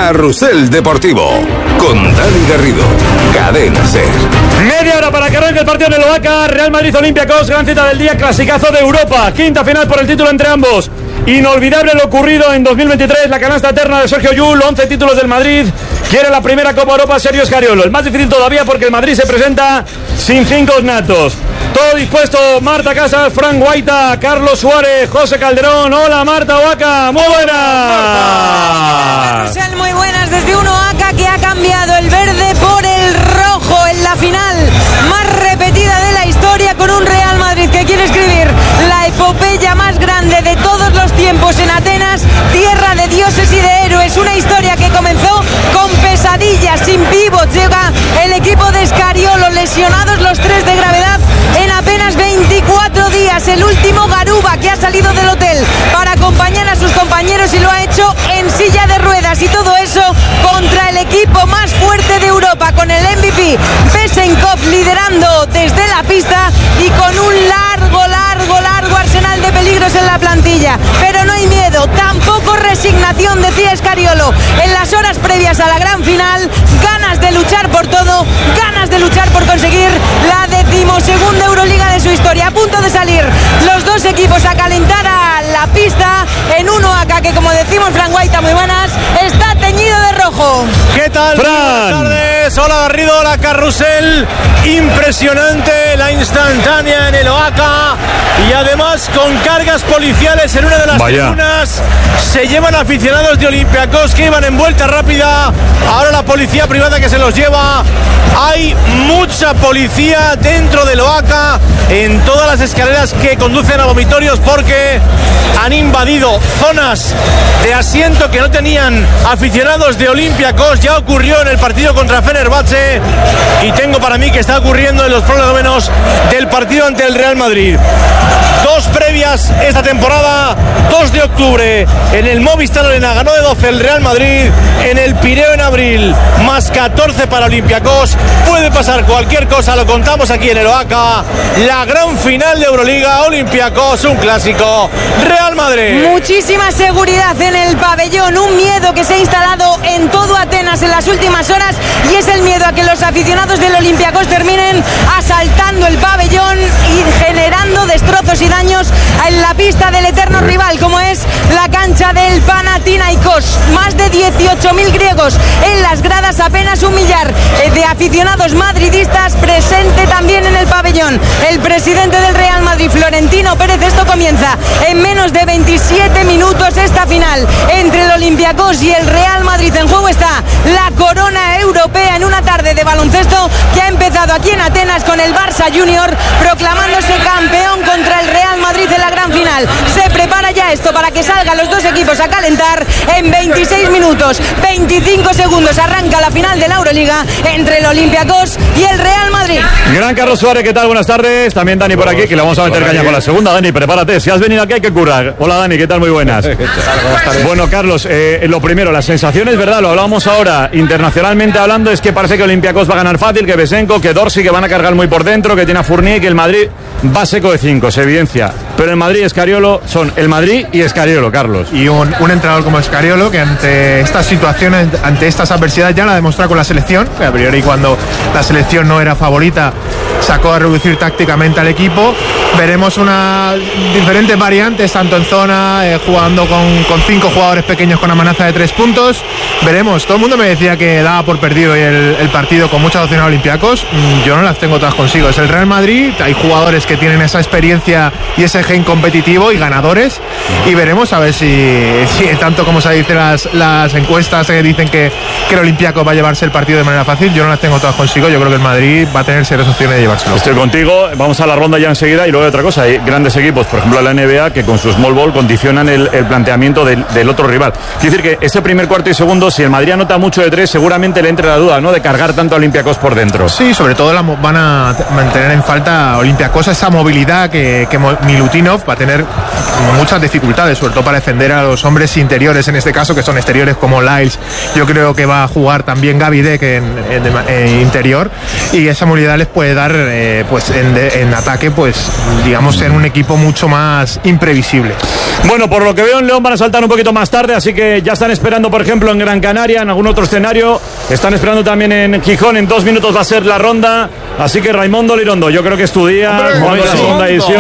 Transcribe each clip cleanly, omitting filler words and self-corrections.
Carrusel Deportivo con Dani Garrido, Cadena SER. Media hora para que arranque el partido en el Oaca. Real Madrid-Olympiacos, gran cita del día, clasicazo de Europa, quinta final por el título entre ambos. Inolvidable lo ocurrido en 2023, la canasta eterna de Sergio Llull, 11 títulos del Madrid. Quiere la primera Copa Europa Sergio Scariolo. El más difícil todavía porque el Madrid se presenta sin 5 natos. Todo dispuesto, Marta Casas, Frank Guaita, Carlos Suárez, José Calderón. Hola Marta, Oaca, muy buenas. Muy buenas desde un Oaca que ha cambiado el verde por el rojo en la final más repetida de la historia, con un Real Madrid que quiere escribir la epopeya más grande de todos los tiempos en Atenas, tierra de dioses y de héroes. Una historia que comenzó con pesadillas, sin pivots. Llega el equipo de Scariolo, lesionados los 3 de gravedad en apenas 24 días. El último Garuba, que ha salido del hotel para acompañar a sus compañeros y lo ha hecho en silla de ruedas. Y todo eso contra el equipo más fuerte de Europa, con el MVP Besenkov liderando desde la pista y con un largo arsenal de peligros en la plantilla. Pero no hay miedo, tampoco resignación, decía Scariolo en las horas previas a la gran final. Ganas de luchar por todo, ganas de luchar por conseguir la 12ª Euroliga de su historia. A punto de salir los dos equipos a calentar a la pista en un Oaca que, como decimos, Fran Guaita, muy buenas, está teñido de rojo. ¿Qué tal? Fran. Buenas tardes, hola Garrido, hola Carrusel. Impresionante la instantánea en el Oaca, y además con cargas policiales en una de las tribunas. Se llevan aficionados de Olympiacos que iban en vuelta rápida, ahora la policía privada que se los lleva. Hay mucha policía dentro del Oaca, en todas las escaleras que conducen a vomitorios, porque han invadido zonas de asiento que no tenían aficionados de Olympiacos. Ya ocurrió en el partido contra Fenerbahce y tengo para mí que está ocurriendo en los prolegómenos del partido ante el Real Madrid. 2 previas esta temporada, 2 de octubre en el Movistar Arena ganó de 12 el Real Madrid, en el Pireo en abril más 14 para Olympiacos. Puede pasar cualquier cosa, lo contamos aquí en el Oaca. La gran final de Euroliga, Olympiacos, un clásico, Real Madrid. Muchísima seguridad en el pabellón, un miedo que se ha instalado en todo Atenas en las últimas horas, y es el miedo a que los aficionados del Olympiacos terminen asaltando el pabellón y generando destrozos y daños en la pista del eterno rival, como es la cancha del Panathinaikos. Más de 18.000 griegos en las gradas, apenas un millar de aficionados madridistas presente también en el pabellón. El presidente del Real Madrid, Florentino Pérez. Esto comienza en menos de 27 minutos, esta final entre el Olympiacos y el Real Madrid. En juego está la corona europea en una tarde de baloncesto que ha empezado aquí en Atenas con el Barça Junior proclamándose campeón contra el Real Madrid en la gran final. Se prepara ya esto para que salgan los dos equipos a calentar. En 26 minutos 25 segundos arranca la final de la Euroliga entre el Olympiacos y el Real Madrid. Gran Carlos Suárez, ¿qué tal? Buenas tardes. También Dani por aquí, que le vamos a meter caña con la segunda. Dani, prepárate, si has venido aquí hay que currar. Hola Dani, ¿qué tal? Muy buenas. Bueno, Carlos, lo primero, las sensaciones, ¿verdad? Lo hablábamos ahora, internacionalmente hablando, es que parece que Olympiacos va a ganar fácil, que Besenko, que Dorsey, que van a cargar muy por dentro, que tiene a Fournier, que el Madrid va seco de 5, se evidencia. Pero el Madrid y Scariolo son el Madrid y Scariolo, Carlos. Y un entrenador como Scariolo, que ante estas situaciones, ante estas adversidades, ya la ha demostrado con la selección, que a priori cuando la selección no era favorita sacó a reducir tácticamente al equipo. Veremos diferentes variantes, tanto en zona, jugando con 5 jugadores pequeños con amenaza de 3 puntos. Veremos, todo el mundo me decía que daba por perdido el partido con muchas opciones a Olympiacos. Yo no las tengo todas consigo. Es el Real Madrid, hay jugadores que tienen esa experiencia y ese gen competitivo y ganadores, y veremos a ver si tanto como se dice las encuestas dicen que el Olympiacos va a llevarse el partido de manera fácil. Yo no las tengo todas consigo. Yo creo que el Madrid va a tener serias opciones de llevárselo. Estoy contigo, vamos a la ronda ya enseguida. Y luego hay otra cosa, hay grandes equipos, por ejemplo la NBA, que con su small ball condicionan el planteamiento del otro rival. Quiero decir que ese primer cuarto y segundo, si el Madrid anota mucho de 3, seguramente le entre la duda, ¿no?, de cargar tanto a Olympiacos por dentro. Sí, sobre todo van a mantener en falta a Olympiacos esa movilidad que Milutinov va a tener muchas dificultades, sobre todo para defender a los hombres interiores, en este caso, que son exteriores como Lyles. Yo creo que va a jugar también Gavidec en interior, y esa movilidad les puede dar pues en ataque, pues digamos, ser un equipo mucho más imprevisible. Bueno, por lo que veo en León van a saltar un poquito más tarde, así que ya están esperando, por ejemplo, en Gran Canaria, en algún otro escenario. Están esperando también en Gijón, en 2 minutos va a ser la ronda. Así que Raimundo Lirondo, yo creo que es tu día, jugando la segunda edición.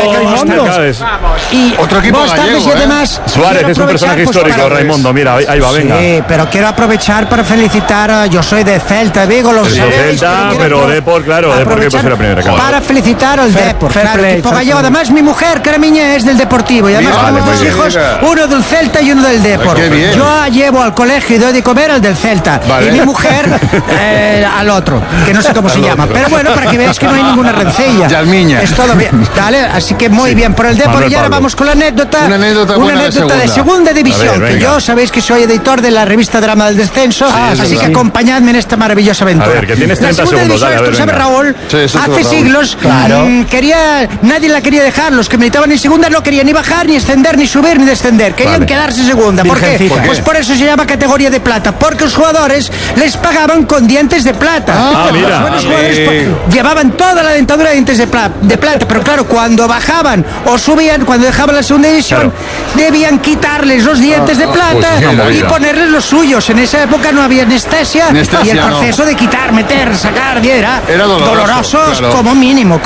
Y otro equipo gallego, y además Suárez es un personaje histórico, Raimundo, mira, ahí va, venga. Sí, pero quiero aprovechar para felicitar, yo soy de Celta de Vigo, los Celta, pero Depor, claro, Depor que puso la primera. Para felicitar al Depor, claro, equipo gallego. Además, mi mujer, Caramiña, es del Deportivo, y además tenemos 2 hijos, uno del Celta y uno del Depor. Yo llevo al colegio y doy de comer al del Celta, y mi mujer al otro, que no sé cómo se llama, pero bueno, para que veáis que no hay ninguna rencilla. Yalmiña. Es todo bien, ¿vale? Así que muy bien por el Depor. Y ahora vamos con la anécdota. Una anécdota de segunda división. Que yo sabéis que soy editor de la revista Drama del Descenso, así que acompañadme en esta maravillosa aventura. A ver, que tienes 30 la segunda segundos. división, tú sabes, Raúl, hace siglos nadie la quería dejar. Los que militaban en segunda no querían ni bajar, ni ascender, ni subir, ni descender. Querían quedarse en segunda. ¿Por qué? Pues por eso se llama categoría de plata, porque los jugadores les pagaban con dientes de plata. Mira. Los jugadores llevaban toda la dentadura de dientes de plata, pero claro, cuando bajaban o subían, cuando dejaban la segunda división, debían quitarles los dientes de plata y ponerles los suyos. En esa época no había anestesia y el proceso de quitar, meter, sacar, era doloroso, claro. como mínimo.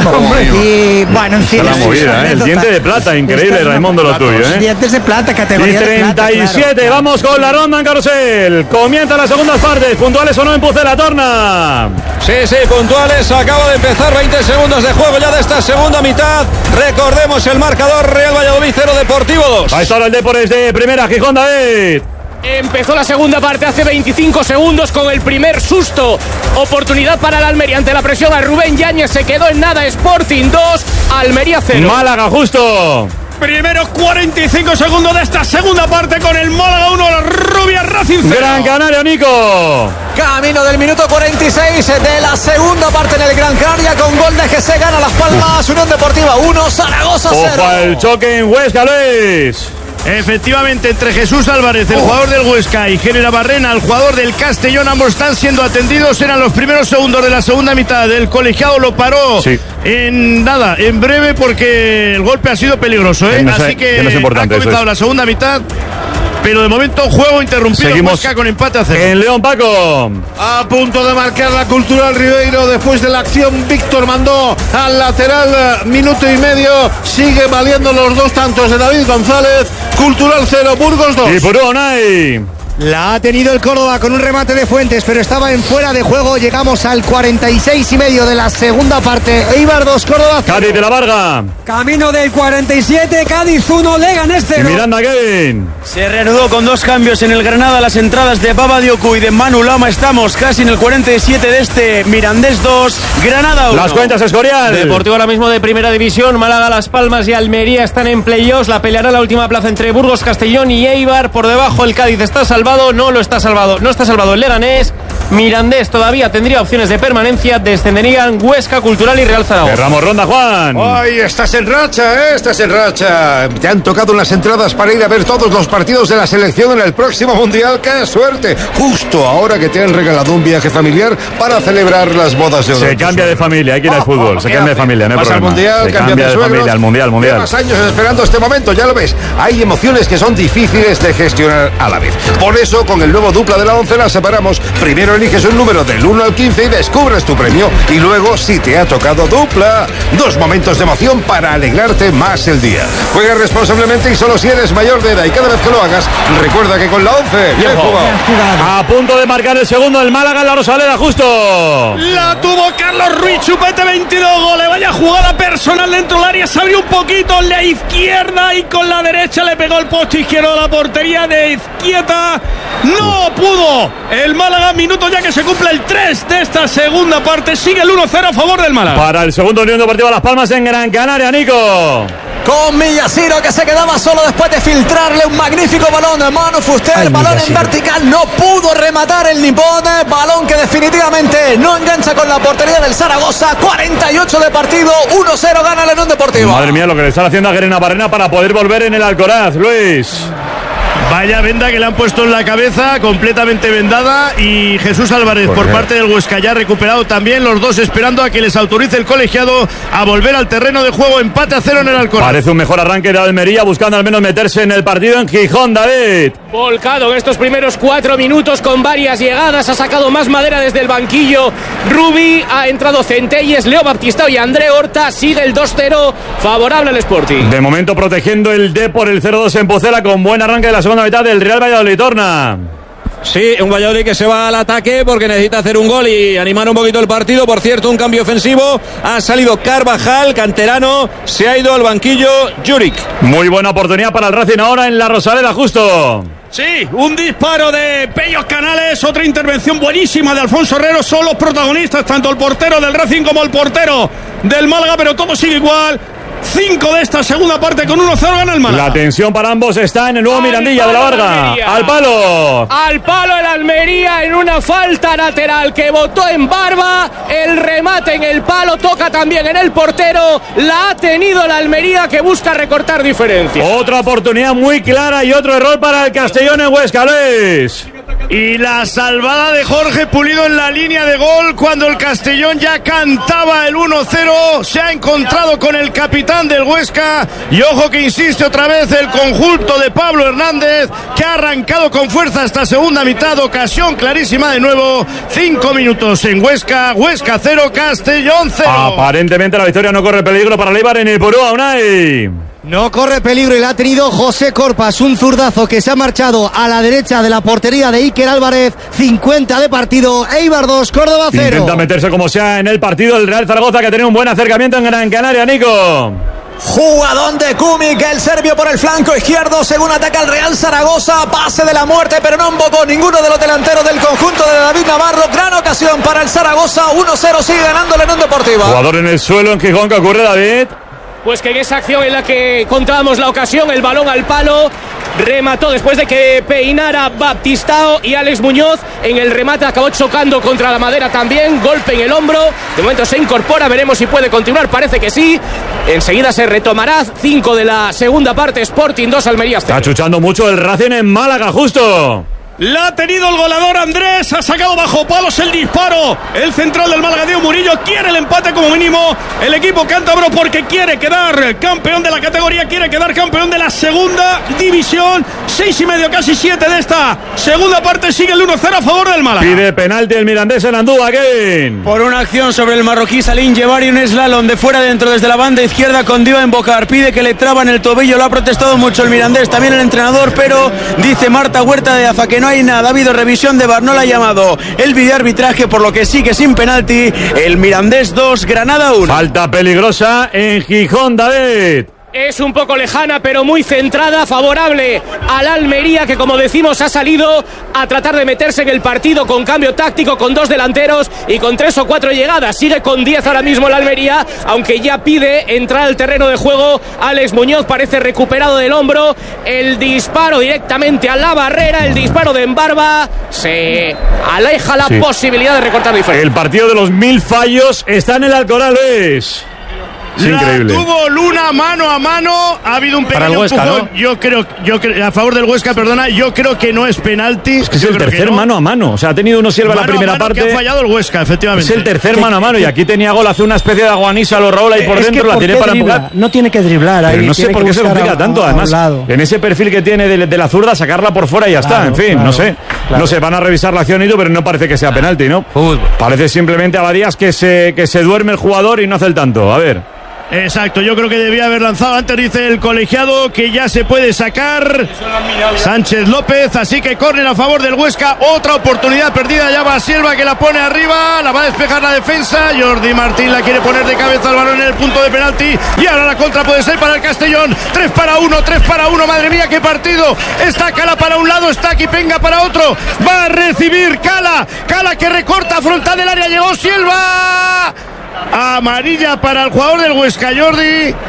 Y bueno, en fin. El diente de plata, increíble, Raimundo, lo tuyo, Dientes de plata, categoría y 37, de plata, vamos con la ronda en carrusel. Comienza las segundas partes, puntuales o no en Pucela Torna. Sí, puntuales, acaba de empezar 20 segundos de juego ya de esta segunda mitad. Recordemos el marcador: Real Valladolid 0, Deportivo 2. Ahí está el Depor de primera, Gijón, David. Empezó la segunda parte hace 25 segundos con el primer susto. Oportunidad para el Almería ante la presión a Rubén Yáñez. Se quedó en nada. Sporting 2, Almería 0. Málaga, justo. Primeros 45 segundos de esta segunda parte con el Málaga 1, la Rubia Racing 0. Gran Canaria, Nico. Camino del minuto 46 de la segunda parte en el Gran Canaria, con gol de GC, gana Las Palmas, Unión Deportiva 1, Zaragoza 0. Ojo al choque en Huesca, Luis. Efectivamente, entre Jesús Álvarez, el jugador del Huesca, y Génera Barrena, el jugador del Castellón, ambos están siendo atendidos. Eran los primeros segundos de la segunda mitad. El colegiado lo paró en breve, porque el golpe ha sido peligroso, así que no es importante, ha comenzado la segunda mitad. Pero de momento juego interrumpido. Seguimos Huesca con empate a 0. En León, Paco. A punto de marcar la Cultural Ribeiro después de la acción. Víctor mandó al lateral, minuto y medio. Sigue valiendo los 2 tantos de David González. Cultural 0, Burgos 2. Y por Unai. La ha tenido el Córdoba con un remate de Fuentes, pero estaba en fuera de juego. Llegamos al 46,5 de la segunda parte. Eibar 2, Córdoba 0. Cádiz de la Varga. Camino del 47, Cádiz 1, Leganés 0. Y Miranda, Kevin. Se reanudó con 2 cambios en el Granada. Las entradas de Baba Dioku y de Manu Lama. Estamos casi en el 47 de este. Mirandés 2, Granada 1. Las cuentas, Escorial. Deportivo ahora mismo de primera división. Málaga, Las Palmas y Almería están en playoffs. La peleará la última plaza entre Burgos, Castellón y Eibar. Por debajo el Cádiz está salvado. No está salvado el Leganés. Mirandés todavía tendría opciones de permanencia. Descenderían Huesca, Cultural y Real Zaragoza. Cerramos ronda, Juan. Ay, estás en racha, estás en racha. Te han tocado las entradas para ir a ver todos los partidos de la selección en el próximo Mundial. ¡Qué suerte! Justo ahora que te han regalado un viaje familiar para celebrar las bodas de Se cambia de familia, hay que ir al fútbol. Se cambia de familia, no hay problema. Al mundial, se cambia de familia, al mundial. Llevas años esperando este momento, ya lo ves. Hay emociones que son difíciles de gestionar a la vez. Por eso, con el nuevo dupla de la 11 las separamos. Primero eliges un número del 1 al 15 y descubres tu premio. Y luego, si te ha tocado dupla, 2 momentos de emoción para alegrarte más el día. Juega responsablemente y solo si eres mayor de edad. Y cada vez que lo hagas, recuerda que con la 11 bien jugado. A punto de marcar el segundo el Málaga en la Rosaleda, justo. La tuvo Carlos Ruiz, chupete 22 goles. Vaya jugada personal dentro del área. Se abrió un poquito la izquierda y con la derecha le pegó el poste izquierdo a la portería de Izquieta. No pudo el Málaga. Minuto ya que se cumple el 3 de esta segunda parte. Sigue el 1-0 a favor del Málaga. Para el segundo Unión Deportiva Las Palmas en Gran Canaria, Nico. Con Millasiro, que se quedaba solo después de filtrarle un magnífico balón de Manu Fuster. Balón en vertical, no pudo rematar el nipón. Balón que definitivamente no engancha con la portería del Zaragoza. 48 de partido, 1-0 gana el Unión Deportiva. Madre mía, lo que le están haciendo a Génera Barrena para poder volver en el Alcoraz, Luis. Vaya venda que le han puesto en la cabeza, completamente vendada, y Jesús Álvarez por parte del Huesca ya recuperado también, los dos esperando a que les autorice el colegiado a volver al terreno de juego. Empate a 0 en el Alcoraz. Parece un mejor arranque de Almería, buscando al menos meterse en el partido en Gijón, David. Volcado en estos primeros 4 minutos con varias llegadas, ha sacado más madera desde el banquillo Rubi, ha entrado Centelles, Leo Baptistao y André Horta. Sigue el 2-0 favorable al Sporting. De momento protegiendo el D por el 0-2 en Pucela, con buen arranque de la segunda mitad del Real Valladolid. Torna. Sí, un Valladolid que se va al ataque porque necesita hacer un gol y animar un poquito el partido. Por cierto, un cambio ofensivo. Ha salido Carvajal, canterano. Se ha ido al banquillo Juric. Muy buena oportunidad para el Racing ahora en la Rosaleda, justo. Sí, un disparo de Pellos Canales, otra intervención buenísima de Alfonso Herrero. Son los protagonistas, tanto el portero del Racing como el portero del Málaga, pero todo sigue igual. 5 de esta segunda parte, con 1-0 gana el Málaga. La tensión para ambos está en el nuevo Mirandilla de la Varga. Al palo. Al palo el Almería en una falta lateral que botó en Barba. El remate en el palo, toca también en el portero. La ha tenido el Almería, que busca recortar diferencias. Otra oportunidad muy clara y otro error para el Castellón en Huesca, Luis. Y la salvada de Jorge Pulido en la línea de gol cuando el Castellón ya cantaba el 1-0. Se ha encontrado con el capitán del Huesca y ojo que insiste otra vez el conjunto de Pablo Hernández, que ha arrancado con fuerza esta segunda mitad. Ocasión clarísima de nuevo. 5 minutos en Huesca. Huesca 0, Castellón 0. Aparentemente la victoria no corre peligro para el Eibar en el Porúa, Unai. No corre peligro y la ha tenido José Corpas, un zurdazo que se ha marchado a la derecha de la portería de Iker Álvarez. 50 de partido, Eibar 2, Córdoba 0. Intenta meterse como sea en el partido el Real Zaragoza, que ha tenido un buen acercamiento en Gran Canaria, Nico. Jugadón de Kumik, el serbio por el flanco izquierdo, según ataca el Real Zaragoza. Pase de la muerte, pero no embocó ninguno de los delanteros del conjunto de David Navarro. Gran ocasión para el Zaragoza. 1-0, sigue ganando la Unión Deportiva. Jugador en el suelo en Gijón, ¿qué ocurre, David? Pues que en esa acción en la que contábamos la ocasión, el balón al palo, remató después de que peinara Baptistao, y Alex Muñoz en el remate acabó chocando contra la madera también, golpe en el hombro. De momento se incorpora, veremos si puede continuar, parece que sí. Enseguida se retomará. 5 de la segunda parte, Sporting 2, Almería 0. Está chuchando mucho el Racing en Málaga, justo. La ha tenido el goleador Andrés, ha sacado bajo palos el disparo. El central del Málaga, Diego Murillo, quiere el empate como mínimo. El equipo cántabro, porque quiere quedar campeón de la categoría, quiere quedar campeón de la segunda división. 6,5, casi 7 de esta segunda parte. Sigue el 1-0 a favor del Málaga. Pide penalti el mirandés en Andúa, Kevin. Por una acción sobre el marroquí Salim Jebari, un slalom de fuera dentro desde la banda izquierda con Dio en Bocar. Pide que le traban el tobillo, lo ha protestado mucho el mirandés, también el entrenador, pero dice Marta Huerta de Aza que no hay nada. Ha habido revisión de VAR, no la ha llamado el videoarbitraje, por lo que sigue sin penalti. El Mirandés 2, Granada 1. Falta peligrosa en Gijón, David. Es un poco lejana, pero muy centrada, favorable al Almería, que como decimos ha salido a tratar de meterse en el partido con cambio táctico, con 2 delanteros y con 3 o 4 llegadas. Sigue con 10 ahora mismo el Almería, aunque ya pide entrar al terreno de juego. Alex Muñoz parece recuperado del hombro. El disparo directamente a la barrera, el disparo de Embarba. Se aleja la posibilidad de recortar diferencia. El partido de los 1000 fallos está en el Alcoraz, Luis. Es increíble. Tuvo Luna mano a mano. Ha habido un pequeño Huesca, empujón. ¿no? Yo creo, a favor del Huesca, perdona. Yo creo que no es penalti. Es que es el tercer mano a mano. O sea, ha tenido uno Silva la primera parte. Que ha fallado el Huesca, efectivamente. Es el tercer mano a mano. Y aquí tenía gol, hace una especie de aguanisa, lo rola y por dentro la tiene para empujar. No tiene que driblar ahí. Pero no sé por qué se complica tanto. Además, en ese perfil que tiene de la zurda, sacarla por fuera y ya está. En fin, no sé. No sé, van a revisar la acción, pero no parece que sea penalti, ¿no? Parece simplemente a Badías que se duerme el jugador y no hace el tanto. A ver. Exacto, yo creo que debía haber lanzado antes, dice el colegiado, que ya se puede sacar Sánchez López, así que córner a favor del Huesca. Otra oportunidad perdida, ya va Silva, que la pone arriba, la va a despejar la defensa. Jordi Martín la quiere poner de cabeza al balón en el punto de penalti, y ahora la contra puede ser para el Castellón. 3 para 1, madre mía, qué partido. Está Cala para un lado, está Kipenga para otro, va a recibir Cala que recorta frontal del área, llegó Silva. Amarilla para el jugador del Huesca, Jordi.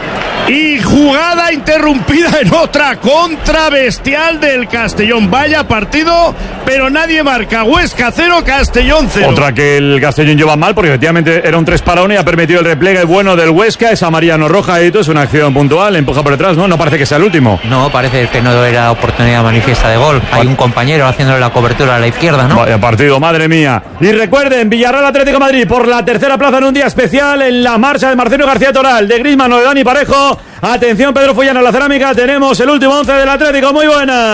Y jugada interrumpida en otra contra bestial del Castellón. Vaya partido, pero nadie marca. Huesca 0, Castellón 0. Otra que el Castellón lleva mal, porque efectivamente era un 3 para 1 y ha permitido el repliegue bueno del Huesca. Esa amarilla no roja, y todo es una acción puntual, empuja por detrás, ¿no? No parece que sea el último. No, parece que no era oportunidad manifiesta de gol. Hay un compañero haciéndole la cobertura a la izquierda, ¿no? Vaya partido, madre mía. Y recuerden, Villarreal Atlético de Madrid por la tercera plaza en un día especial en la marcha de Marcelino García Toral, de Griezmann o de Dani Parejo. Atención, Pedro Fullano, la cerámica. Tenemos el último 11 del Atlético. Muy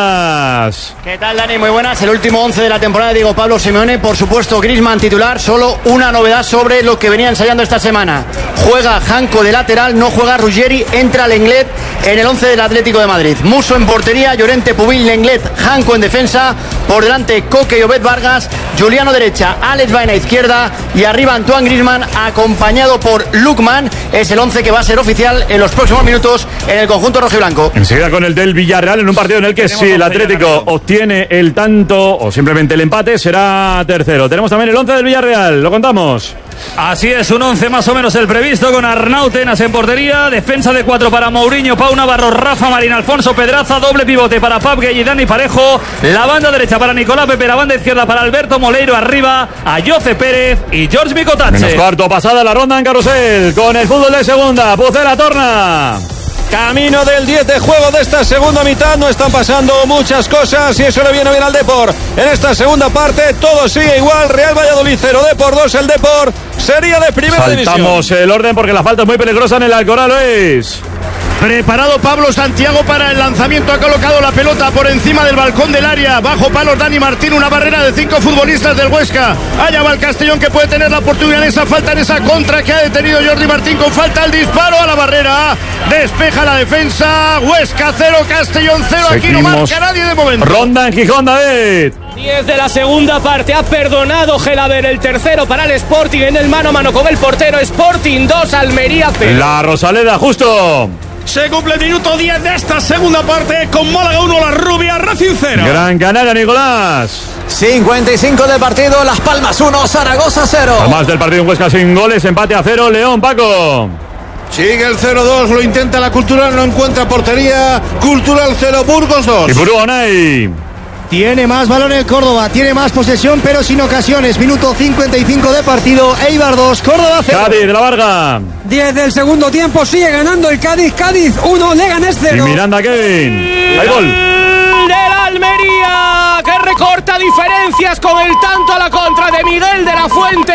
buenas. ¿Qué tal, Dani? Muy buenas. El último 11 de la temporada de Diego Pablo Simeone. Por supuesto, Griezmann titular. Solo una novedad sobre lo que venía ensayando esta semana. Juega Janko de lateral, no juega Ruggeri. Entra Lenglet en el 11 del Atlético de Madrid. Musso en portería, Llorente, Pubil, Lenglet, Janko en defensa. Por delante, Coque y Obed Vargas. Juliano derecha, Alex Baena izquierda. Y arriba Antoine Griezmann, acompañado por Lookman. Es el 11 que va a ser oficial en los próximos minutos en el conjunto rojiblanco. Enseguida con el del Villarreal, en un partido en el que si el Atlético obtiene el tanto o simplemente el empate, será tercero. Tenemos también el 11 del Villarreal, lo contamos. Así es, un 11 más o menos el previsto, con Arnau Tenas en portería, defensa de 4 para Mourinho, Pau Navarro, Rafa Marín, Alfonso Pedraza, doble pivote para Pab Gueye y Dani Parejo, la banda derecha para Nicolás Pepe, la banda izquierda para Alberto Moleiro, arriba a Jose Pérez y George Micotache. Menos cuarto, pasada la ronda en Carrusel, con el fútbol de segunda, Pucela torna. Camino del 10 de juego de esta segunda mitad, no están pasando muchas cosas y eso le viene bien al Depor. En esta segunda parte todo sigue igual, Real Valladolid 0, Depor 2, el Depor sería de primera división. Saltamos el orden porque la falta es muy peligrosa en el Alcoraz, Luis. Preparado Pablo Santiago para el lanzamiento, ha colocado la pelota por encima del balcón del área, bajo palos Dani Martín, una barrera de 5 futbolistas del Huesca. Allá va el Castellón, que puede tener la oportunidad en esa falta, en esa contra que ha detenido Jordi Martín con falta, el disparo a la barrera, despeja la defensa. Huesca 0, Castellón 0, aquí no marca nadie de momento. Ronda en Gijón, David. 10 de la segunda parte, ha perdonado Gelaber, el tercero para el Sporting en el mano a mano con el portero. Sporting 2, Almería 0. La Rosaleda, justo. Se cumple el minuto 10 de esta segunda parte, con Málaga 1, la Rubia, Racing 0. Gran Canaria, Nicolás. 55 de partido, Las Palmas 1, Zaragoza 0. Además del partido en Huesca sin goles, empate a 0, León, Paco. Sigue el 0-2, lo intenta la Cultural, no encuentra portería. Cultural 0, Burgos 2. Y Burgonay. Tiene más balón el Córdoba, tiene más posesión, pero sin ocasiones. Minuto 55 de partido, Eibar 2, Córdoba 0. Cádiz de la Varga. 10 del segundo tiempo, sigue ganando el Cádiz. Cádiz 1, Leganés 0. Y Miranda, Kevin. Hay gol. Del Almería, que recorta diferencias con el tanto a la contra de Miguel de la Fuente.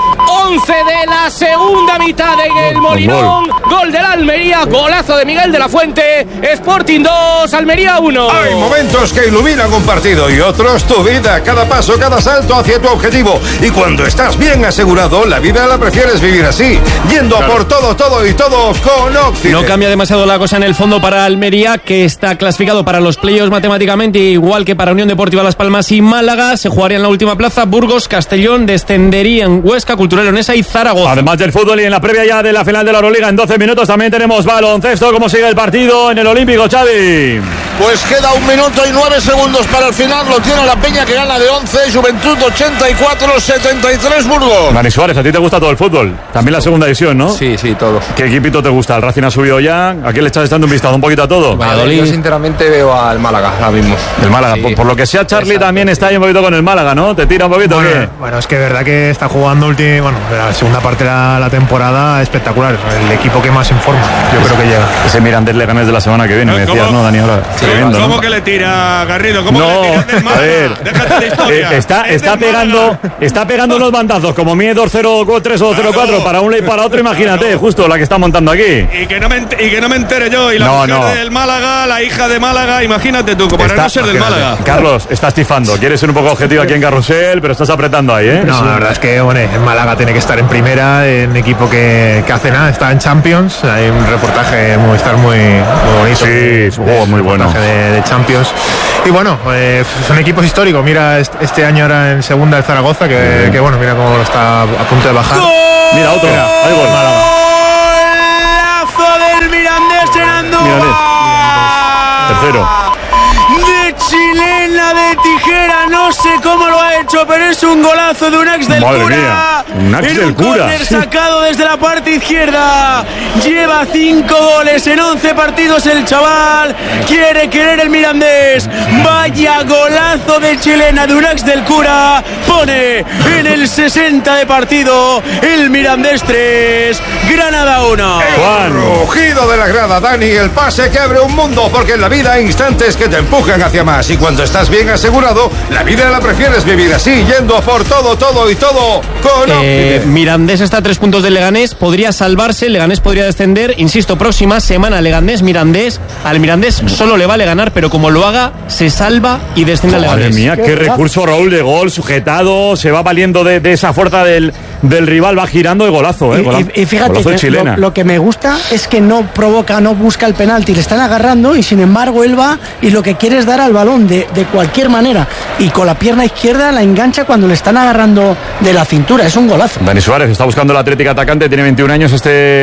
11 de la segunda mitad en el Molinón. Gol del Almería, golazo de Miguel de la Fuente. Sporting 2, Almería 1. Hay momentos que iluminan un partido y otros tu vida. Cada paso, cada salto hacia tu objetivo. Y cuando estás bien asegurado, la vida la prefieres vivir así, yendo a por todo, todo y todo con Occident. No cambia demasiado la cosa en el fondo para Almería, que está clasificado para los playoffs matemáticamente, igual que para Unión Deportiva Las Palmas y Málaga. Se jugaría en la última plaza. Burgos, Castellón descenderían, Huesca, Cultural Leonesa y Zaragoza. Además del fútbol y en la previa ya de la final de la Euroliga, en 12 minutos también tenemos baloncesto. ¿Cómo sigue el partido en el Olímpico, Xavi? Pues queda 1 minuto y 9 segundos para el final. Lo tiene la Peña, que gana de 11. Juventud 84-73 Burgos. Dani Suárez, a ti te gusta todo el fútbol. También la segunda división, ¿no? Sí, todo. ¿Qué equipito te gusta? ¿El Racing ha subido ya? ¿A quién le estás echando un vistazo? ¿Un poquito a todo? Yo sinceramente veo al Málaga ahora mismo. El Málaga, sí. Por lo que sea, Charlie también está ahí un poquito con el Málaga, ¿no? ¿Te tira un poquito? Bueno, es que es verdad que está jugando la segunda parte de la temporada espectacular. El equipo que más informa, yo creo que llega. Ese Mirandés Leganés de la semana que viene, me decías, ¿no, Dani? Ahora, ¿Cómo que le tira, Garrido? ¿Cómo que le tira del Málaga? A ver, déjate de historia. Está pegando unos bandazos como mide 2-0-3 o 2-0-4 para un lado y para otro, imagínate, justo la que está montando aquí. Y que no me entere yo. Y la mujer del Málaga, la hija de Málaga, imagínate tú, como para no ser del Málaga. Carlos, estás tifando. Quieres ser un poco objetivo aquí en Carrusel, pero estás apretando ahí, ¿eh? No, la verdad es que el Málaga tiene que estar en primera, en equipo que hace nada, está en Champions. Hay un reportaje muy bonito. Sí, es un juego muy bueno. De Champions. Y bueno, es un equipo histórico. Mira, este año era en segunda el Zaragoza, que mira cómo está a punto de bajar. ¡Gol! Mira, otro. Ahí gol, Málaga. ¡Golazo del Mirandés en Andújar! Tercero. De chilena de Tijuana. Tijera, no sé cómo lo ha hecho, pero es un golazo de Unax del Madre Cura. Mía, Unax del Cura. Córner sacado desde la parte izquierda. Lleva 5 goles en 11 partidos el chaval. Quiere querer el Mirandés. Vaya golazo de chilena de Unax del Cura. Pone en el 60 de partido el Mirandés 3, Granada 1. Juan. Rugido de la grada, Dani, el pase que abre un mundo, porque en la vida hay instantes que te empujan hacia más, y cuando estás bien asegurado, la vida la prefieres vivir así, yendo por todo y todo con Mirandés está a 3 puntos del Leganés, podría salvarse, Leganés podría descender, insisto, próxima semana Leganés-Mirandés, al Mirandés solo le vale ganar, pero como lo haga, se salva y desciende al Leganés. Madre mía, qué recurso, Raúl, de gol, sujetado, se va valiendo de esa fuerza del rival, va girando de golazo, y fíjate que lo que me gusta es que no provoca, no busca el penalti, le están agarrando y sin embargo él va y lo que quiere es dar al balón de cualquier manera, y con la pierna izquierda la engancha cuando le están agarrando de la cintura. Es un golazo. Dani Suárez está buscando el Atlético atacante, tiene 21 años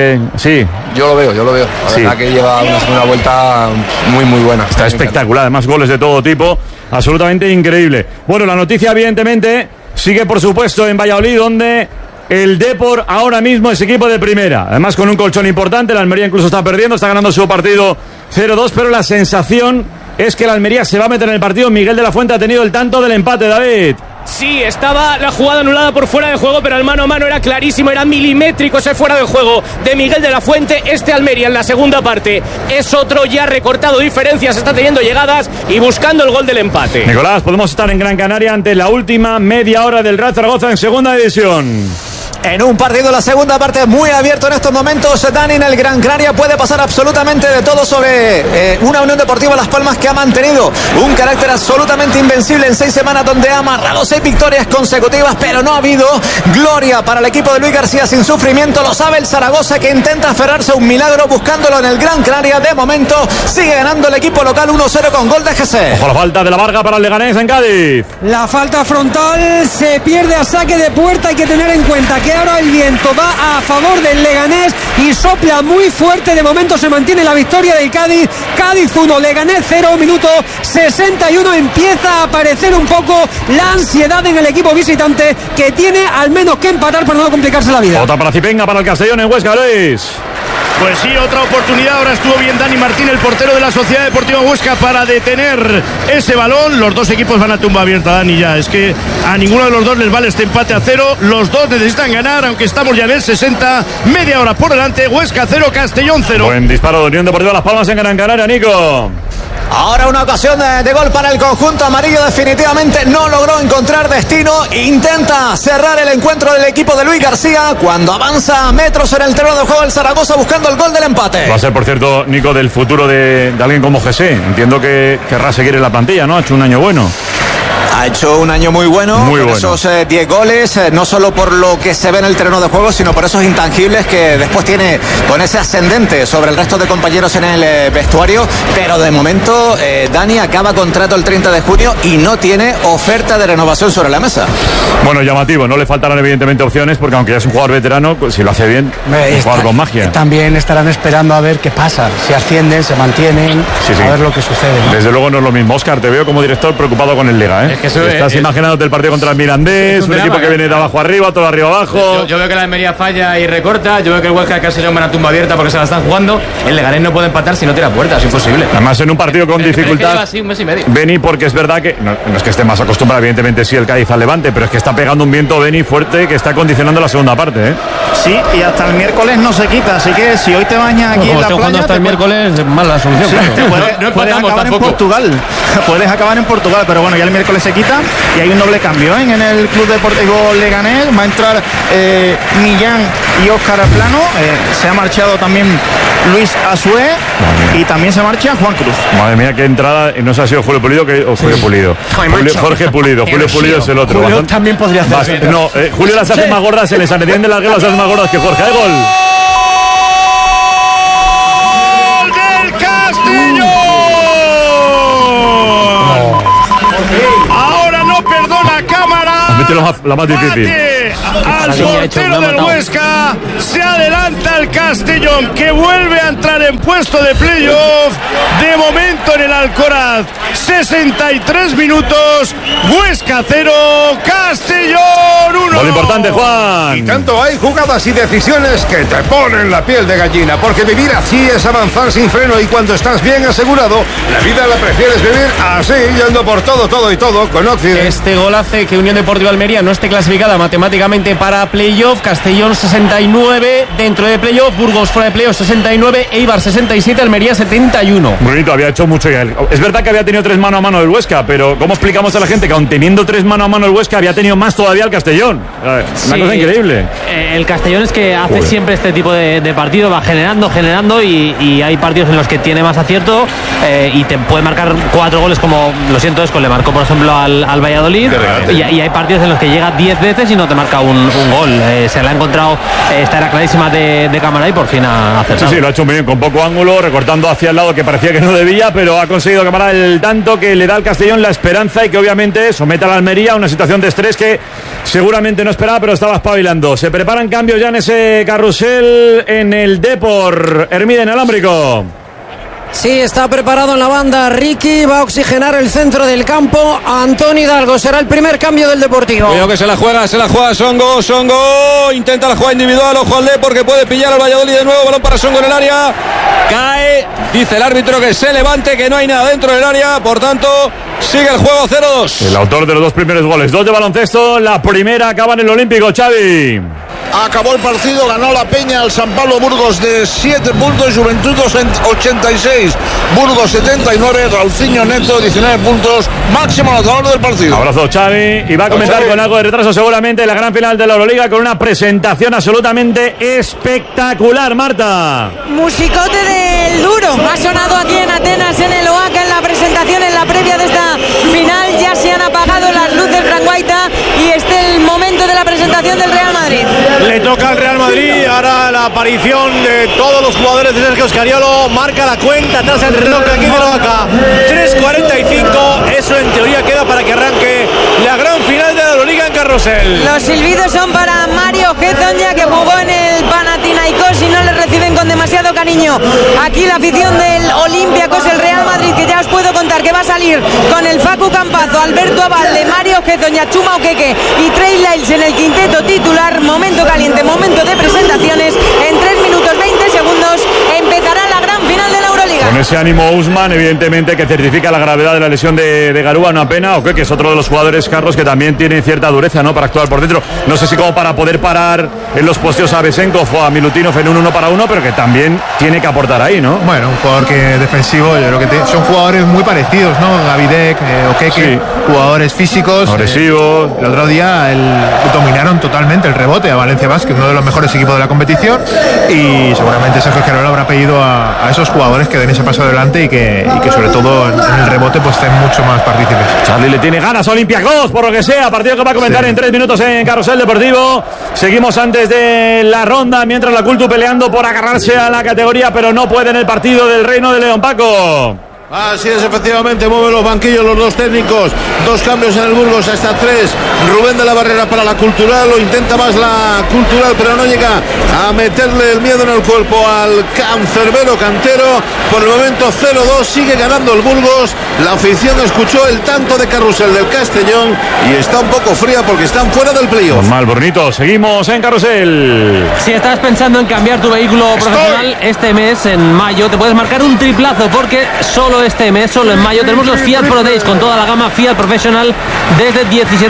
sí. Yo lo veo. La verdad que lleva una segunda vuelta muy buena. Está espectacular, además goles de todo tipo, absolutamente increíble. Bueno, la noticia evidentemente sigue por supuesto en Valladolid, donde el Depor ahora mismo es equipo de primera, además con un colchón importante. La Almería incluso está perdiendo, está ganando su partido 0-2, pero la sensación es que la Almería se va a meter en el partido. Miguel de la Fuente ha tenido el tanto del empate, David. Sí, estaba la jugada anulada por fuera de juego, pero el mano a mano era clarísimo, era milimétrico ese fuera de juego de Miguel de la Fuente. Este Almería en la segunda parte es otro, ya recortado diferencias, está teniendo llegadas y buscando el gol del empate. Nicolás, podemos estar en Gran Canaria ante la última media hora del Real Zaragoza en segunda división. En un partido, la segunda parte muy abierto en estos momentos, Dani, en el Gran Canaria puede pasar absolutamente de todo sobre una Unión Deportiva Las Palmas que ha mantenido un carácter absolutamente invencible en 6 semanas, donde ha amarrado 6 victorias consecutivas, pero no ha habido gloria para el equipo de Luis García sin sufrimiento. Lo sabe el Zaragoza, que intenta aferrarse a un milagro buscándolo en el Gran Canaria. De momento sigue ganando el equipo local 1-0 con gol de Jesse. Ojo la falta de la Varga para el Leganés en Cádiz. La falta frontal se pierde a saque de puerta. Hay que tener en cuenta que ahora el viento va a favor del Leganés y sopla muy fuerte. De momento se mantiene la victoria del Cádiz. Cádiz 1, Leganés 0, minuto 61. Empieza a aparecer un poco la ansiedad en el equipo visitante, que tiene al menos que empatar para no complicarse la vida. Otra para Cipenga, para el Castellón en Huesca, Luis. Pues sí, otra oportunidad. Ahora estuvo bien Dani Martín, el portero de la Sociedad Deportiva Huesca, para detener ese balón. Los dos equipos van a tumba abierta, Dani, ya. Es que a ninguno de los dos les vale este empate a 0. Los dos necesitan ganar, aunque estamos ya en el 60. Media hora por delante. Huesca 0, Castellón 0. Buen disparo de Unión Deportiva Las Palmas en Gran Canaria, Nico. Ahora una ocasión de gol para el conjunto amarillo. Definitivamente no logró encontrar destino. Intenta cerrar el encuentro del equipo de Luis García cuando avanza metros en el terreno de juego el Zaragoza buscando el gol del empate. Va a ser, por cierto, Nico, del futuro de alguien como Jesse. Entiendo que querrá seguir en la plantilla, ¿no? Ha hecho un año bueno. Ha hecho un año muy bueno. Esos 10 goles, no solo por lo que se ve en el terreno de juego, sino por esos intangibles que después tiene con ese ascendente sobre el resto de compañeros en el vestuario. Pero de momento Dani acaba contrato el 30 de junio y no tiene oferta de renovación sobre la mesa. Bueno, llamativo, no le faltarán evidentemente opciones, porque aunque ya es un jugador veterano, pues, si lo hace bien, es un jugador con magia. También estarán esperando a ver qué pasa, si ascienden, se mantienen, a ver lo que sucede, ¿no? Desde luego no es lo mismo. Óscar, te veo como director preocupado con el Lega, ¿eh? Es que estás imaginándote el partido contra el Mirandés, un equipo que viene de abajo arriba, todo arriba abajo. Yo veo que la Almería falla y recorta, yo veo que el Huesca casi lleva una tumba abierta porque se la están jugando. El Leganés no puede empatar si no tira puerta, es imposible. Además en un partido con dificultad. Lleva así un mes y medio. Beni, porque es verdad que no es que esté más acostumbrado, evidentemente sí, el Cádiz al Levante, pero es que está pegando un viento Beni fuerte que está condicionando la segunda parte, ¿eh? Sí, y hasta el miércoles no se quita, así que si hoy te bañas aquí en la playa, hasta el miércoles, mala solución. Sí, claro. puedes acabar en Portugal. Puedes acabar en Portugal, pero bueno, ya el miércoles se quita y hay un doble cambio, ¿eh? En el Club Deportivo Leganés va a entrar Millán y Óscar Plano. Se ha marchado también Luis Asué y también se marcha Juan Cruz. Madre mía, qué entrada. No sé si ha sido Julio Pulido o Julio Pulido. Jorge Pulido. Julio Pulido es el otro. Julio también podría hacer. No, Julio las hace más gordas, se les entiende las guerras, las hace más gordas que Jorge. ¡Hay gol! Mete la más difícil. Al portero del Huesca. Se adelanta el Castellón, que vuelve a entrar en puesto de playoff. De momento en el Alcoraz, 63 minutos. Huesca 0, Castellón 1. Gol importante, Juan. Y tanto hay jugadas y decisiones que te ponen la piel de gallina, porque vivir así es avanzar sin freno, y cuando estás bien asegurado, la vida la prefieres vivir así, yendo por todo y todo con Occident. Este gol hace que Unión Deportiva Almería no esté clasificada matemáticamente para playoff. Castellón 69 dentro de playoff, Burgos fuera de playoff 69, Eibar 67, Almería 71. Brunito había hecho mucho ya. Es verdad que había tenido 3 mano a mano el Huesca, pero ¿cómo explicamos a la gente que aun teniendo 3 mano a mano el Huesca había tenido más todavía el Castellón? Una cosa increíble. El Castellón es que hace siempre este tipo de partido, va generando y hay partidos en los que tiene más acierto y te puede marcar 4 goles, como lo siento Esco, le marcó por ejemplo al Valladolid, y hay partidos en los que llega 10 veces y no te marca un gol. Se la ha encontrado, esta era clarísima de cámara y por fin ha acertado. Sí, lo ha hecho muy bien, con poco ángulo, recortando hacia el lado que parecía que no debía, pero ha conseguido quemar el tanto que le da al Castellón la esperanza y que obviamente somete a la Almería a una situación de estrés que seguramente no esperaba, pero estaba espabilando. Se preparan cambios ya en ese carrusel en el Depor. Hermida Inalámbrico. Sí, está preparado en la banda Ricky, va a oxigenar el centro del campo. Antonio Hidalgo será el primer cambio del Deportivo. Cuidado que se la juega Songo, intenta la jugada individual, ojo al Depor que puede pillar al Valladolid de nuevo, balón para Songo en el área, cae, dice el árbitro que se levante, que no hay nada dentro del área, por tanto sigue el juego 0-2. El autor de los 2 primeros goles, 2 de baloncesto, la primera acaba en el Olímpico, Xavi. Acabó el partido, ganó la Peña al San Pablo Burgos de 7 puntos, Juventud 86, Burgos 79, Rauciño Neto 19 puntos, máximo anotador del partido. Abrazo, Xavi, y va a comenzar con algo de retraso seguramente la gran final de la Euroliga, con una presentación absolutamente espectacular, Marta. Musicote del duro, ha sonado aquí en Atenas, en el Oaca, en la presentación, en la previa de esta final. Ya se han apagado las luces, Franguaita, y este es el momento de la presentación del Real Madrid. Le toca al Real Madrid, ahora la aparición de todos los jugadores de Sergio Scariolo, marca la cuenta atrás el reloj de aquí de Oaca, 3:45, eso en teoría queda para que arranque la gran final de la Euroliga en Carrusel. Los silbidos son para Mario Hezonja, que jugó en el Panathinaikos y no le reciben con demasiado cariño. Aquí la afición del Olympiacos, el Real Madrid, que ya os puedo contar que va a salir con el Facu Campazo, Alberto Abalde, Mario Hezonja, Chuma Okeke y Trey Lyles en el quinteto titular. Momento caliente, momento de presentaciones. En 3 minutos 20 segundos empezará la gran final de la Euroliga. Con ese ánimo Usman, evidentemente, que certifica la gravedad de la lesión de Garúa, una pena. O que es otro de los jugadores, Carlos, que también tiene cierta dureza, ¿no?, para actuar por dentro. No sé si como para poder parar en los posteos a Besenkov o a Milutinov en un 1 para 1, pero que también tiene que aportar ahí, ¿no? Bueno, un jugador que defensivo, yo creo que son jugadores muy parecidos, ¿no? Gavidec, Okeke, sí, jugadores físicos, agresivos. El otro día dominaron totalmente el rebote a Valencia Basket, uno de los mejores equipos de la competición, y seguramente Sergio Scariolo habrá pedido a esos jugadores que den ese paso adelante y que sobre todo en el rebote pues estén mucho más partícipes. Charlie le tiene ganas a Olympiacos, por lo que sea, partido que va a comentar en 3 minutos en Carrusel Deportivo. Seguimos antes de la ronda, mientras la Cultu peleando por agarrarse a la categoría, pero no puede en el partido del Reino de León. Paco. Así es, efectivamente, mueven los banquillos los 2 técnicos, 2 cambios en el Burgos, hasta 3. Rubén de la Barrera para la Cultural, lo intenta más la Cultural, pero no llega a meterle el miedo en el cuerpo al cancerbero cantero. Por el momento 0-2, sigue ganando el Burgos. La afición escuchó el tanto de Carrusel del Castellón y está un poco fría porque están fuera del playoff. Normal, Bornito, seguimos en Carrusel. Si estás pensando en cambiar tu vehículo profesional este mes, en mayo, te puedes marcar un triplazo, porque solo este mes, solo en mayo, tenemos los Fiat Pro Days con toda la gama Fiat Professional desde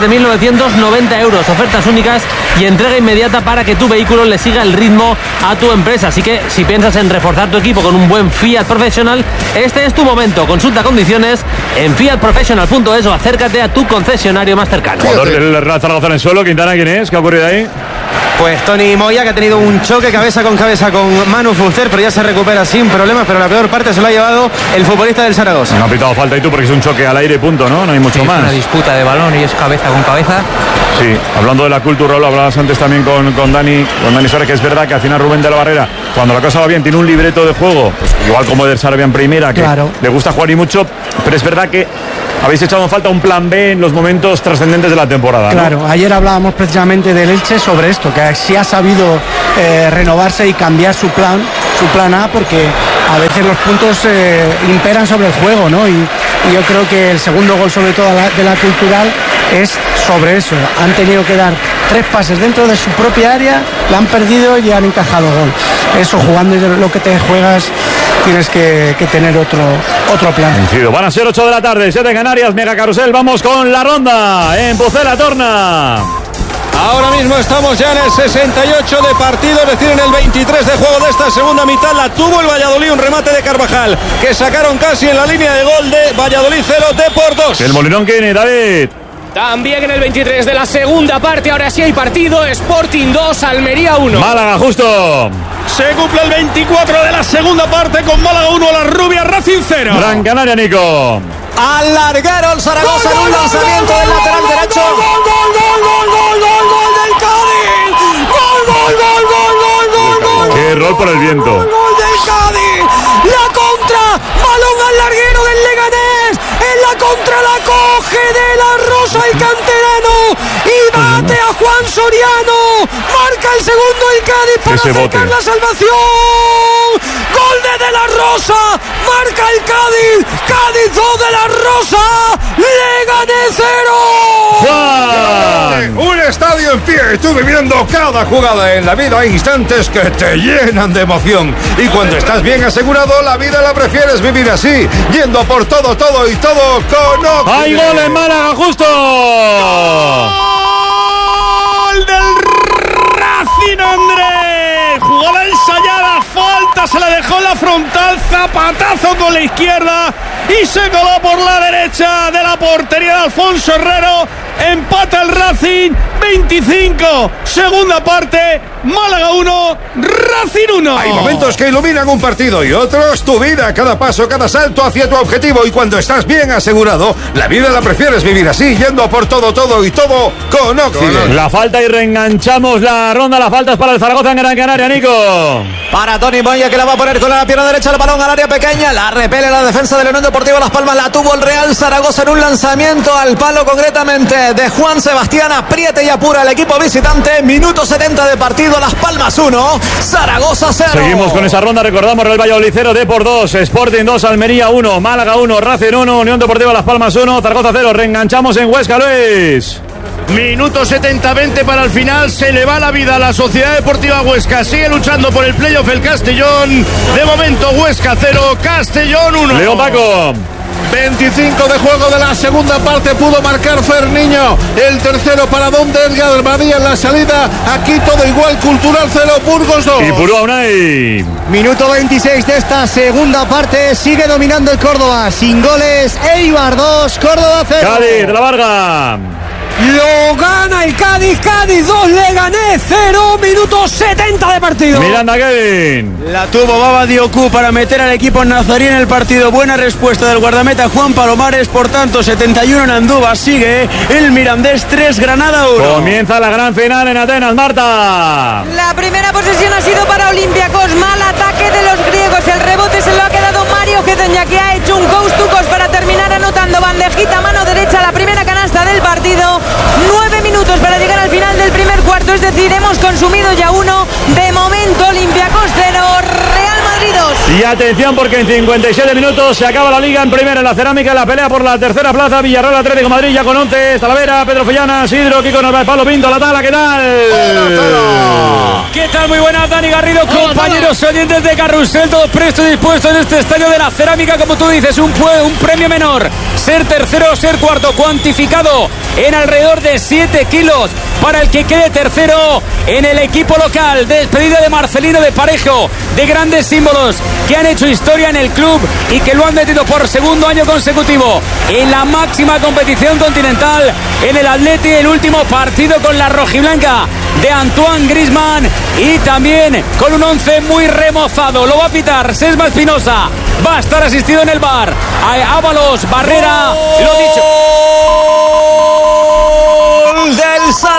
17.990 euros. Ofertas únicas y entrega inmediata para que tu vehículo le siga el ritmo a tu empresa. Así que si piensas en reforzar tu equipo con un buen Fiat Professional, este es tu momento. Consulta condiciones en fiatprofessional.es o acércate a tu concesionario más cercano. Jugador del Real Zaragoza en el suelo. Quintana, ¿quién es? ¿Qué ha ocurrido ahí? Pues Tony Moya, que ha tenido un choque cabeza con Manu Fuster, pero ya se recupera sin problemas, pero la peor parte se lo ha llevado el futbolista del Zaragoza. No ha pitado falta y tú, porque es un choque al aire, punto, ¿no? No hay mucho más. Es una disputa de balón y es cabeza con cabeza. Sí, hablando de la cultura, lo hablabas antes también con Dani Suárez, que es verdad que al final Rubén de la Barrera, cuando la cosa va bien, tiene un libreto de juego, pues igual como Eder Sarabia en primera, que le gusta jugar y mucho, pero es verdad que habéis echado en falta un plan B en los momentos trascendentes de la temporada, ¿no? Claro, ayer hablábamos precisamente del Elche sobre esto, que sí ha sabido renovarse y cambiar su plan A, porque a veces los puntos imperan sobre el juego, ¿no? Y yo creo que el segundo gol, sobre todo de la Cultural, es sobre eso. Han tenido que dar 3 pases dentro de su propia área, la han perdido y han encajado gol. Eso, jugando lo que te juegas, tienes que tener otro plan. Van a ser 8 de la tarde, 7 en Canarias, Mega Carrusel. Vamos con la ronda en Pucela Torna. Ahora mismo estamos ya en el 68 de partido, es decir, en el 23 de juego de esta segunda mitad. La tuvo el Valladolid, un remate de Carvajal, que sacaron casi en la línea de gol de Valladolid 0, Depor 2. El Molinón que viene, David. También en el 23 de la segunda parte, ahora sí hay partido. Sporting 2, Almería 1. Málaga, justo. Se cumple el 24 de la segunda parte con Málaga 1, La Rubia, Racing 0. Gran Canaria, Nico. Al larguero el Zaragoza en un lanzamiento del lateral derecho. ¡Gol del Cádiz! ¡Gol! ¡Qué error por el viento! ¡Gol del Cádiz! ¡La contra! ¡Balón al larguero del Leganés! ¡En la contra la coge de la Rosa el canterano! ¡Y bate a Juan Soriano! ¡Marca el segundo el Cádiz para acercar la salvación! ¡Gol de la Rosa! ¡Marca el Cádiz! ¡Cádiz 2 de la Rosa! ¡Leganés 0! ¡Juan! Un estadio en pie, tú viviendo cada jugada en la vida. Hay instantes que te llenan de emoción. Y cuando estás bien asegurado, la vida la prefieres vivir así, yendo por todo y todo con Oxide. ¡Hay gol en Málaga, justo! ¡Gol del Racing, Andrés! Jugada ensayada, falta, se la dejó en la frontal, zapatazo con la izquierda y se coló por la derecha de la portería de Alfonso Herrero. Empata el Racing, 25, segunda parte, Málaga 1, Racing 1. Hay momentos que iluminan un partido y otros tu vida, cada paso, cada salto hacia tu objetivo. Y cuando estás bien asegurado, la vida la prefieres vivir así, yendo por todo y todo con Oxide. La falta y reenganchamos la ronda. La falta es para el Zaragoza en Gran Canaria, Nico. Para Tony Moya, que la va a poner con la pierna derecha, el balón al área pequeña, la repele la defensa del Unión Deportiva Las Palmas, la tuvo el Real Zaragoza en un lanzamiento al palo, concretamente de Juan Sebastián. Apriete y apura el equipo visitante. Minuto 70 de partido, Las Palmas 1, Zaragoza 0. Seguimos con esa ronda, recordamos Real Valladolid 0, Depor 2, Sporting 2, Almería 1, Málaga 1, Racing 1, Unión Deportiva Las Palmas 1, Zaragoza 0. Reenganchamos en Huesca, Luis. Minuto 70-20 para el final. Se le va la vida a la Sociedad Deportiva Huesca. Sigue luchando por el playoff el Castellón. De momento Huesca 0, Castellón 1. Leo Paco. 25 de juego de la segunda parte, pudo marcar Ferniño. El tercero para Don Edgar Badía en la salida. Aquí todo igual, Cultural 0, Burgos 2. Y Purúa Unai. Minuto 26 de esta segunda parte. Sigue dominando el Córdoba. Sin goles, Eibar 2, Córdoba 0. Cádiz de la Varga. Lo gana el Cádiz, Cádiz 2, Leganés 0, minuto 70 de partido. Miranda, Kevin. La tuvo Baba Dioku para meter al equipo nazarí en el partido. Buena respuesta del guardameta Juan Palomares. Por tanto, 71 en Andúba. Sigue el Mirandés 3, Granada 1. Comienza la gran final en Atenas, Marta. La primera posesión ha sido para Olympiacos. Mal ataque de los griegos. El rebote se lo ha quedado Mario Gedeña, que ha hecho un coast to coast para terminar anotando. Bandejita, mano derecha, la primera canasta del partido. 9 minutos para llegar al final del primer cuarto, es decir, hemos consumido ya uno. De momento, Olympiacos 0, Real Madrid 2. Y atención, porque en 57 minutos se acaba la liga en primera en la cerámica, la pelea por la tercera plaza. Villarreal, Atlético de Madrid ya con 11, Talavera, Pedro Follana, Sidro, Kiko Narváez, Pablo Pinto, La Tala, ¿qué tal? ¿Qué tal? Muy buenas, Dani Garrido, compañeros oyentes de Carrusel, todos prestos y dispuestos en este estadio de la cerámica, como tú dices, un premio menor. Ser tercero o ser cuarto, cuantificado en alrededor de 7 kilos para el que quede tercero en el equipo local. Despedida de Marcelino, de Parejo, de grandes símbolos que han hecho historia en el club y que lo han metido por segundo año consecutivo en la máxima competición continental, en el Atleti, el último partido con la rojiblanca de Antoine Griezmann, y también con un 11 muy remozado. Lo va a pitar Sesma Espinosa, va a estar asistido en el bar a Ábalos, Barrera, lo dicho. Del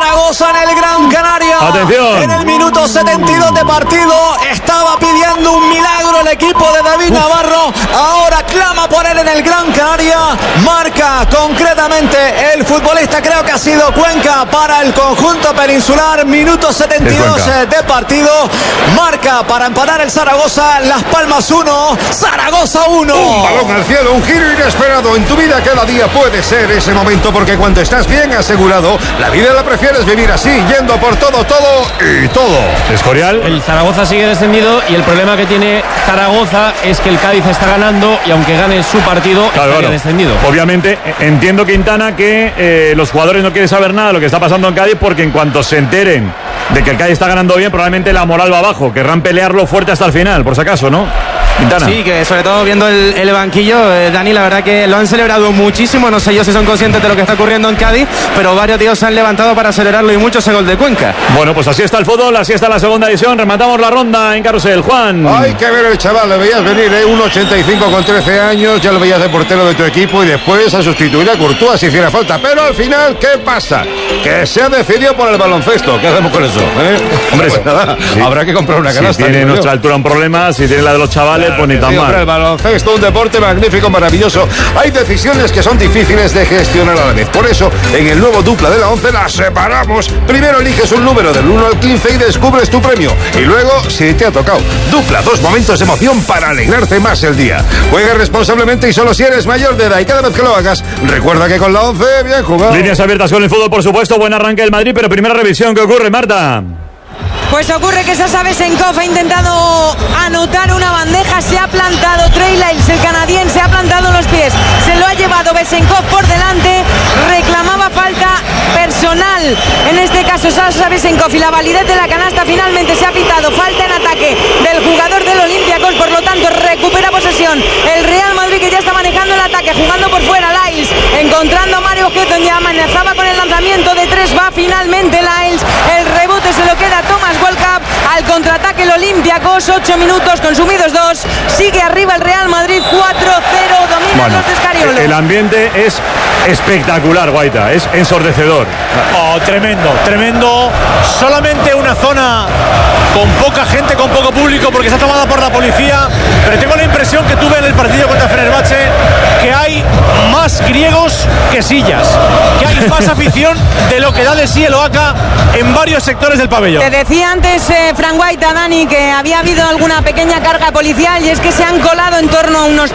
Minuto 72 de partido. Estaba pidiendo un milagro el equipo de David Navarro. Ahora clama por él en el Gran Canaria. Marca concretamente el futbolista, creo que ha sido Cuenca para el conjunto peninsular. Minuto 72 de partido. Marca para empatar el Zaragoza. Las Palmas 1, Zaragoza 1. Un balón al cielo, un giro inesperado. En tu vida cada día puede ser ese momento, porque cuando estás bien asegurado, la vida la prefieres vivir así, yendo por todo y todo. Escorial. El Zaragoza sigue descendido y el problema que tiene Zaragoza es que el Cádiz está ganando y aunque gane su partido, estaría descendido. Obviamente, entiendo, Quintana, que los jugadores no quieren saber nada de lo que está pasando en Cádiz, porque en cuanto se enteren de que el Cádiz está ganando bien, probablemente la moral va abajo. Querrán pelearlo fuerte hasta el final, por si acaso, ¿no? Quintana. Sí, que sobre todo viendo el banquillo, Dani, la verdad que lo han celebrado muchísimo. No sé yo si son conscientes de lo que está ocurriendo en Cádiz, pero varios tíos se han levantado para celebrarlo y mucho ese gol de Cuenca. Bueno, pues así está el fútbol, así está la segunda edición. Rematamos la ronda en Carrusel. Juan. Hay que ver el chaval, le veías venir, 1,85 con 13 años, ya lo veías de portero de tu equipo y después a sustituir a Courtois si hiciera falta. Pero al final, ¿qué pasa? Que se ha decidido por el baloncesto. ¿Qué hacemos con eso? Hombre, pues nada, habrá que comprar una canasta. Si tiene nuestra altura un problema, si tiene la de los chavales, claro, pues ni tan mal. El baloncesto, un deporte magnífico, maravilloso. Hay decisiones que son difíciles de gestionar a la vez. Por eso, en el nuevo dupla de la 11 las separamos. Primero eliges un número del 1 al 15 y descubres tu premio. Y luego, si te ha tocado, dupla, 2 momentos de emoción para alegrarte más el día. Juega responsablemente y solo si eres mayor de edad. Y cada vez que lo hagas, recuerda que con la 11, bien jugado. Líneas abiertas con el fútbol, por supuesto. Buen arranque del Madrid, pero primera revisión. ¿Qué ocurre, Marta? Pues ocurre que Sasa Besenkov ha intentado anotar una bandeja, se ha plantado Trey Lyles, el canadiense, ha plantado los pies, se lo ha llevado Besenkov por delante, reclamaba falta personal, en este caso Sasa Besenkov, y la validez de la canasta finalmente se ha pitado, falta en ataque del jugador del Olympiacos, por lo tanto recupera posesión el Real Madrid, que ya está manejando el ataque, jugando por fuera. Lyles encontrando a Mario Getton, ya amenazaba con el lanzamiento de 3, va finalmente Lyles, el rebote se lo queda Thomas Walkup, al contraataque el Olympiacos, 8 minutos consumidos 2, sigue arriba el Real Madrid 4-0, domina los de Scariolo. El ambiente es espectacular, Guaita, es ensordecedor. Oh, tremendo, solamente una zona con poca gente, con poco público, porque está tomada por la policía, pero tengo la impresión que tuve en el partido contra Fenerbahce que hay más griegos que sillas, que hay más afición de lo que da de sí el Oaca en varios sectores del pabellón. Te decía antes, Fran Guaita, Dani, que había habido alguna pequeña carga policial, y es que se han colado en torno a unos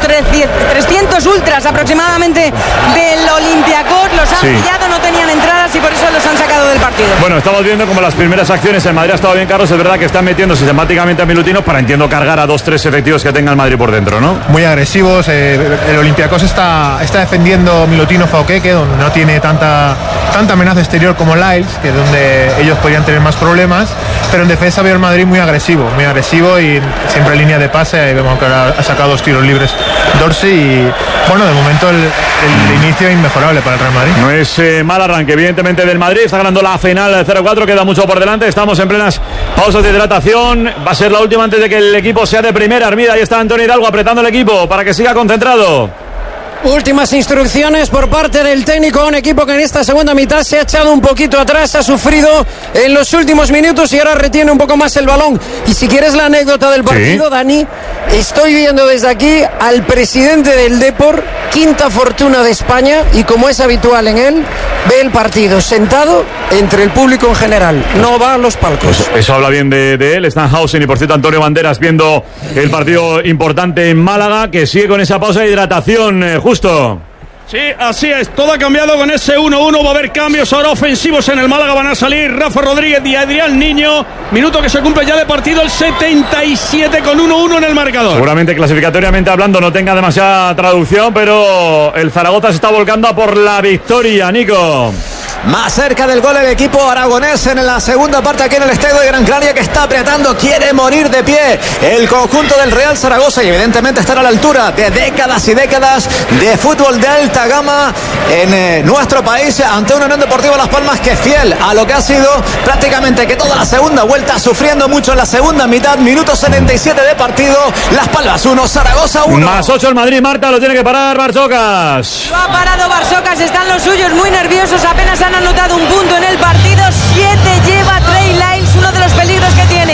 300 ultras aproximadamente del Olympiacos, los han pillado, no tenían entradas y por eso los han sacado del partido. Bueno, estamos viendo como las primeras acciones en Madrid ha estado bien, Carlos, es verdad que están metiendo sistemáticamente a Milutinos para, entiendo, cargar a 2-3 efectivos que tenga el Madrid por dentro, ¿no? Muy agresivos, el Olympiacos está defendiendo Milutino Fauqueque, donde no tiene tanta amenaza exterior como Lyles, que es donde ellos podrían tener más problemas, pero en defensa veo el Madrid muy agresivo y siempre en línea de pase. Vemos que ahora ha sacado 2 tiros libres Dorsey y bueno, de momento el inicio inmejorable para el Real Madrid. No es mal arranque, evidentemente, del Madrid, está ganando la final 0-4, queda mucho por delante, estamos en plenas pausas de hidratación, va a ser la última antes de que el equipo sea de primera. Armida, ahí está Antonio Hidalgo apretando el equipo para que siga concentrado. Últimas instrucciones por parte del técnico, un equipo que en esta segunda mitad se ha echado un poquito atrás, ha sufrido en los últimos minutos y ahora retiene un poco más el balón. Y si quieres la anécdota del partido, Dani, estoy viendo desde aquí al presidente del Depor, quinta fortuna de España, y como es habitual en él, ve el partido sentado entre el público en general, no va a los palcos. Eso habla bien de él, Stanhausen y por cierto Antonio Banderas viendo el partido importante en Málaga, que sigue con esa pausa de hidratación, justo. Sí, así es, todo ha cambiado con ese 1-1, va a haber cambios ahora ofensivos en el Málaga, van a salir Rafa Rodríguez y Adrián Niño, minuto que se cumple ya de partido, el 77 con 1-1 en el marcador. Seguramente clasificatoriamente hablando no tenga demasiada traducción, pero el Zaragoza se está volcando a por la victoria, Nico. Más cerca del gol el equipo aragonés en la segunda parte aquí en el estadio de Gran Canaria, que está apretando, quiere morir de pie el conjunto del Real Zaragoza y evidentemente estar a la altura de décadas y décadas de fútbol de alta gama en nuestro país, ante una Unión Deportiva Las Palmas que es fiel a lo que ha sido prácticamente que toda la segunda vuelta, sufriendo mucho en la segunda mitad. Minuto 77 de partido, Las Palmas 1, Zaragoza 1. Más 8 el Madrid, Marta, lo tiene que parar Barsocas. Lo ha parado Barsocas, están los suyos muy nerviosos, apenas han anotado un punto en el partido, 7 lleva Trey Lyles, uno de los peligros que tiene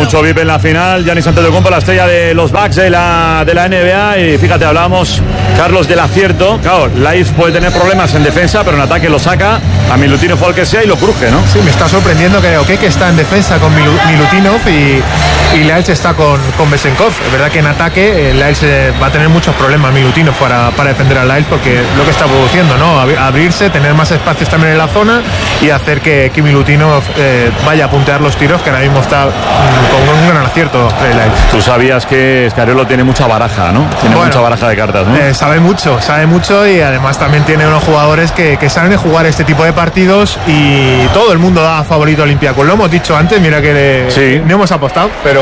mucho VIP en la final. Giannis Antetokounmpo, la estrella de los Bucks de la NBA. Y fíjate, hablábamos, Carlos, del acierto. Claro, Laiz puede tener problemas en defensa, pero en ataque lo saca a Milutinov o al que sea y lo cruje, ¿no? Sí, me está sorprendiendo que está en defensa con Milutinov y Laiz está con Besenkov. Es verdad que en ataque Laiz va a tener muchos problemas Milutinov para defender a Laiz, porque lo que está produciendo, ¿no? Abrirse, tener más espacios también en la zona y hacer que Milutinov vaya a puntear los tiros, que ahora mismo está con un gran acierto Laiz. Tú sabías que Scariolo tiene mucha baraja, ¿no? Tiene mucha baraja de cartas, ¿no? Sabe mucho y además también tiene unos jugadores que saben jugar este tipo de partidos y todo el mundo da favorito a Olympiacos. Lo hemos dicho antes, mira que no hemos apostado, pero